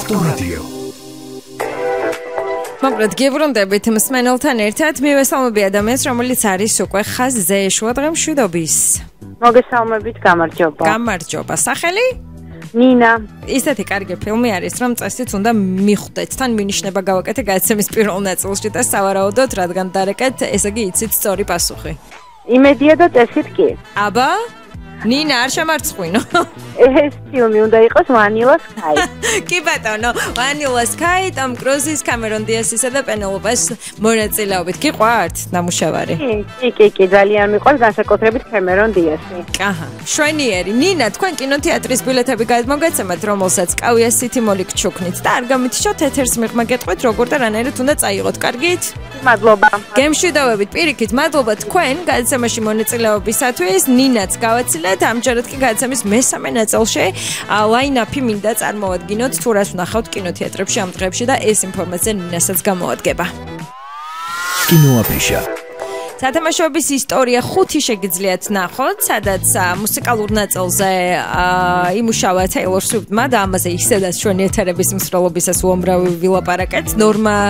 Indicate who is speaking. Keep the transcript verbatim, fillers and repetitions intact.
Speaker 1: ავტორადიო.
Speaker 2: მოკლედ გიბრუნდებით მსმენელთან ერთად მივესალმები ადამიანს, რომელიც არის უკვე ხაზზე შვიდ მშვიდობის.
Speaker 3: მოგესალმებით, გამარჯობა.
Speaker 2: გამარჯობა. სახელი?
Speaker 3: ნინა.
Speaker 2: ისეთი კარგი ფილმი არის, რომ წესით უნდა მიხვდეთ. თან მინიშნება გავაკეთე გადაცემის პირველ ნაწილში და სავარაუდოდ, რადგან დარეკეთ, ესე იგი იცით სწორი პასუხი.
Speaker 3: იმედია და წესით კი.
Speaker 2: აბა? ნინა, არ შემარცხვინო.
Speaker 3: ეს ფილმი უნდა იყოს Vanilla Sky.
Speaker 2: კი ბატონო, Vanilla Sky, Tom Cruise-ის, Cameron Diaz-ისა და Penelope-ს მონაწილეობით. გიყვართ ნამუშევარი?
Speaker 3: კი, კი, კი, ძალიან მიყვარს, განსაკუთრებით Cameron Diaz-ი.
Speaker 2: აჰა, შვენიერი. ნინა, თქვენ კინოთეატრის ბილეთები გადმოგეცემათ, რომელსაც კავიას City Mall-ი გჩუქნით და არ გამითიშოთ ეთერს მიღმა გეტყვით, როგორ და რანაირად უნდა წაიღოთ. კარგით?
Speaker 3: მადლობა.
Speaker 2: გემშვიდობებით, პირიქით, მადლობა თქვენ გადაცემაში მონაწილეობისათვის. ნინაც გავაცილეთ, ამჯერად კი გადაცემის მესამე ნაწილში ლაინაპი მინდა წარმოვადგინოთ, თუ რას ვნახავთ კინოთეატრებში ამ დღეებში და ეს ინფორმაცია ნინასაც გამოადგება.
Speaker 1: კინოაფიშა.
Speaker 2: სათამაშოების ისტორია ხუთი შეგიძლიათ ნახოთ, სადაც მუსიკალურ ნაწილზე იმუშავა Taylor Swift-მა და ამაზე ისედაც ჩვენი ეთერების მსვლელობისას უამრავი ვილაპარაკეთ. ნორმა